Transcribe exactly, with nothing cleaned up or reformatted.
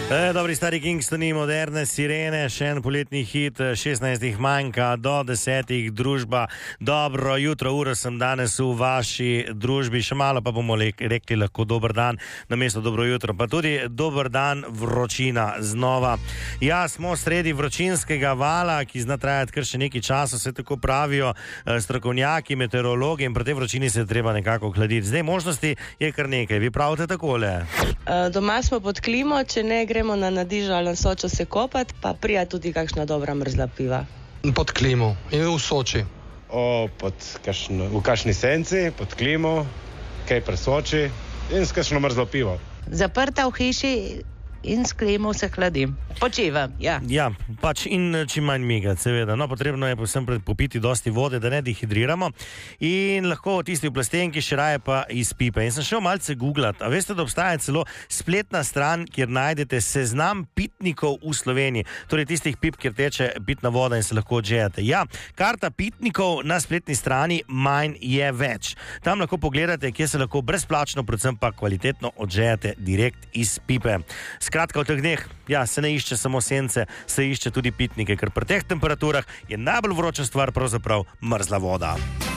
E, dobri stari Kingstoni, moderne sirene, še en poletni hit, šestnajstih manjka do desetih, družba. Dobro jutro, uro sem danes v vaši družbi, še malo pa bomo rekli lahko dober dan, namesto dobro jutro, pa tudi dober dan, vročina znova. Ja, smo sredi vročinskega vala, ki zna trajati kar še nekaj časa, se tako pravijo strokovnjaki, meteorologi, in pri tej vročini se je treba nekako ohladiti. Zdaj možnosti je kar nekaj, vi pravite takole. Doma smo pod klimo, če ne gremo na Nadižo ali na Sočo se kopati, pa prija tudi kakšna dobra mrzla piva. Pod klimo in v Soči. O, pod kakšno, v kakšni senci, pod klimo, kaj pri Soči in s kakšno mrzlo pivo. Zaprta v hiši in s klimo se hladim. Počivam, ja. Ja, pač in čim manj migati, seveda. No, potrebno je povsem popiti dosti vode, da ne dehidriramo. In lahko tisti v plastenki še raje pa iz pipe. In sem šel malce googlat. A veste, da obstaja celo spletna stran, kjer najdete seznam pitnikov v Sloveniji. Torej tistih pip, kjer teče pitna voda in se lahko odžejate. Ja, karta pitnikov na spletni strani manj je več. Tam lahko pogledate, kje se lahko brezplačno, predvsem pa kvalitetno odžejate direkt iz pipe. Skratka, v teh dneh, ja, se ne išče samo sence, se išče tudi pitnike, ker pri teh temperaturah je najbolj vroča stvar pravzaprav mrzla voda.